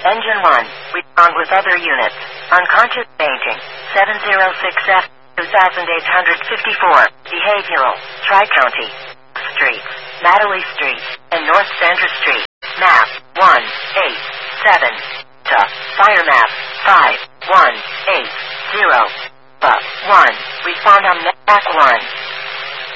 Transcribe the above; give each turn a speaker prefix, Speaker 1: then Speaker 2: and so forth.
Speaker 1: Engine 1, respond with other units. Unconscious staging. 706F, 2854. Behavioral. Tri-County. Street. Natalie Street. And North Sandra Street. Map. 187. Fire map. 5180. 1. Respond on map 1.